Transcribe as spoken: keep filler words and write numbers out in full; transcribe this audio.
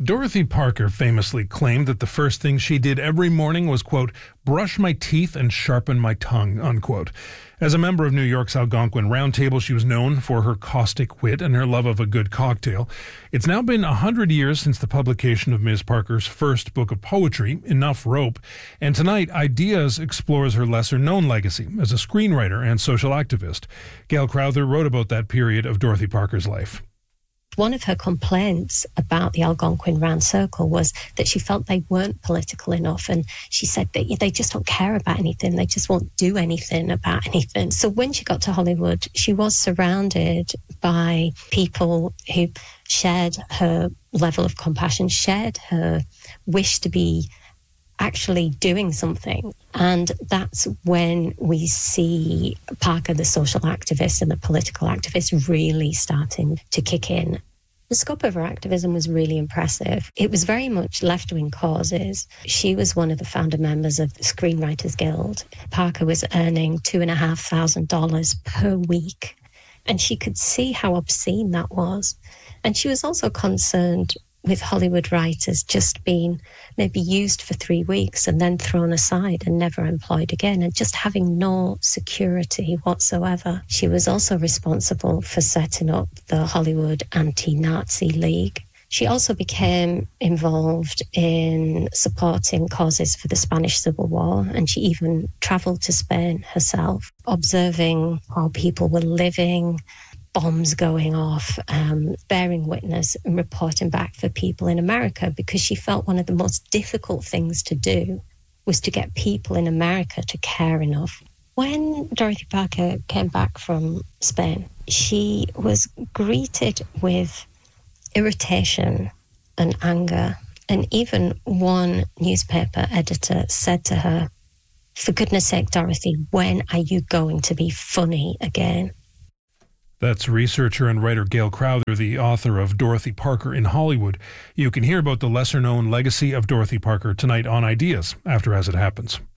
Dorothy Parker famously claimed that the first thing she did every morning was, quote, brush my teeth and sharpen my tongue, unquote. As a member of New York's Algonquin Round Table, she was known for her caustic wit and her love of a good cocktail. It's now been a hundred years since the publication of Miz Parker's first book of poetry, Enough Rope, and tonight, Ideas explores her lesser-known legacy as a screenwriter and social activist. Gail Crowther wrote about that period of Dorothy Parker's life. One of her complaints about the Algonquin Round Circle was that she felt they weren't political enough, and she said that they just don't care about anything, they just won't do anything about anything. So when she got to Hollywood, she was surrounded by people who shared her level of compassion, shared her wish to be actually doing something. And that's when we see Parker, the social activist and the political activist, really starting to kick in. The scope of her activism was really impressive. It was very much left-wing causes. She was one of the founder members of the Screenwriters Guild. Parker was earning two and a half thousand dollars per week, and she could see how obscene that was. And she was also concerned with Hollywood writers just being maybe used for three weeks and then thrown aside and never employed again, and just having no security whatsoever. She was also responsible for setting up the Hollywood Anti-Nazi League. She also became involved in supporting causes for the Spanish Civil War, and she even travelled to Spain herself, observing how people were living, bombs going off, um, bearing witness and reporting back for people in America, because she felt one of the most difficult things to do was to get people in America to care enough. When Dorothy Parker came back from Spain, she was greeted with irritation and anger. And even one newspaper editor said to her, "For goodness sake, Dorothy, when are you going to be funny again?" That's researcher and writer Gail Crowther, the author of Dorothy Parker in Hollywood. You can hear about the lesser-known legacy of Dorothy Parker tonight on Ideas after As It Happens.